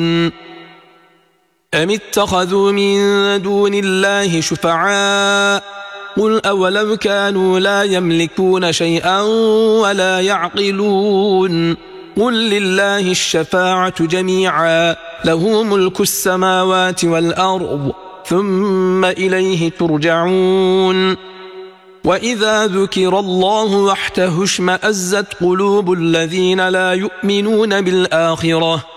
أم اتخذوا من دون الله شفعاء قل أولو كانوا لا يملكون شيئا ولا يعقلون قل لله الشفاعة جميعا له ملك السماوات والأرض ثم إليه ترجعون وإذا ذكر الله وحده اشمأزت قلوب الذين لا يؤمنون بالآخرة